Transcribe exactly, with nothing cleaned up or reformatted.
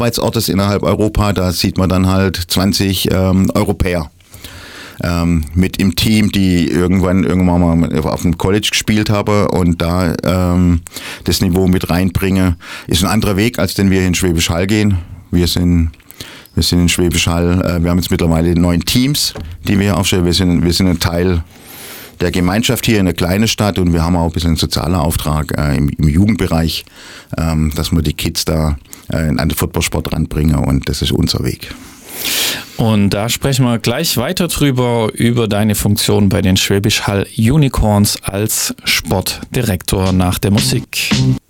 Arbeitsortes innerhalb Europa. Da sieht man dann halt zwanzig ähm, Europäer. Ähm, mit im Team, die irgendwann irgendwann mal auf dem College gespielt haben und da ähm, das Niveau mit reinbringen, ist ein anderer Weg, als den wir hier in Schwäbisch Hall gehen. Wir sind, wir sind in Schwäbisch Hall, äh, wir haben jetzt mittlerweile neun Teams, die wir hier aufstellen. Wir sind, wir sind ein Teil der Gemeinschaft hier in einer kleinen Stadt und wir haben auch ein bisschen einen sozialen Auftrag äh, im, im Jugendbereich, ähm, dass wir die Kids da äh, an den Footballsport ranbringen und das ist unser Weg. Und da sprechen wir gleich weiter drüber, über deine Funktion bei den Schwäbisch Hall Unicorns als Sportdirektor nach der Musik.